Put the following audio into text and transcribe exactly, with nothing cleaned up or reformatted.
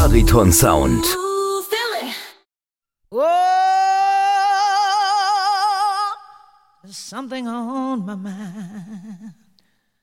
Bariton Sound. Oh, there's something on my mind.